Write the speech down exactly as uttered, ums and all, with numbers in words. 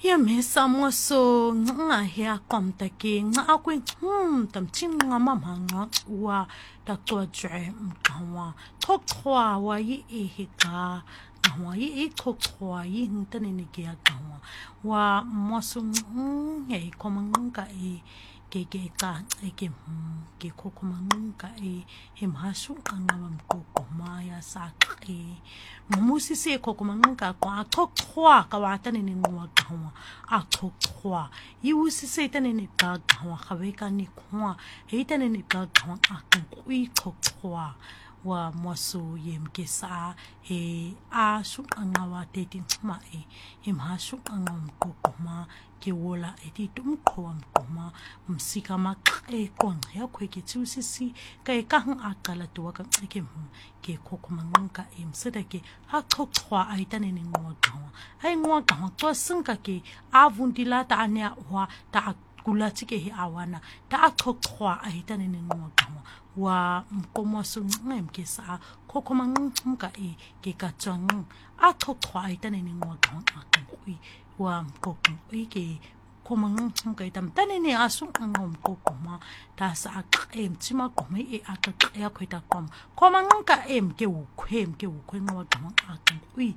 ya mesa moso nga hea kom take nga akwe hmm tam chin nga mama nga wa ta to jwe mkawa tok twa wa yi e heka wa yi e tok twa yi ntane ne ke akawa wa moso nge kom nga e ke ke ka e ke ke kokoma nga e he masu nga mkoko maya sa e musi se kokoma nga kwa tok twa ka wa tane ne ngwa kawa a tok twa yi usi se tane ne ka kawa khawe ka ni kwa he tane ne ka kawa a kui tok twa wa mosu yem ke sa he a su nga wa te tin ma e he masu nga mkoko ma ke wola e ti tum ko mkoma msika ma e kon ya kwe ke tsusi si ka e ka hang akala to ka ke ke kokoma nga e mseda ke ha tok twa ai tane ne ngwa kawa ai ngwa kawa to sinka ke avundila ta ane wa ta kula tike he awana ta tok twa ai tane ne ngwa kawa wa mkomo su ngem ke sa kokoma nga e ke ka tsang a tok twa ai tane ne ngwa kawa akui wa mkoko ike komang nga itam tane ne asu ngom kokoma ta sa em chima kome e aka ya kweta kom komang ka em ke u kwem ke u kwen wa tama akui